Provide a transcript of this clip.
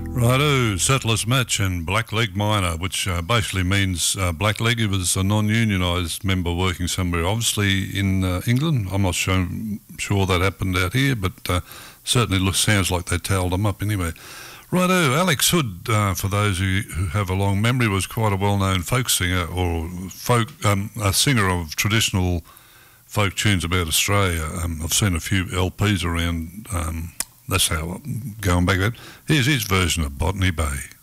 Righto, Settlers Match and Blackleg Miner, which basically means Blackleg. He was a non-unionised member working somewhere, obviously in England. I'm not sure that happened out here, but certainly sounds like they towelled him up anyway. Righto, Alex Hood, for those who have a long memory, was quite a well-known folk singer or a singer of traditional folk tunes about Australia. I've seen a few LPs around. That's how I'm going back at it. Here's his version of Botany Bay.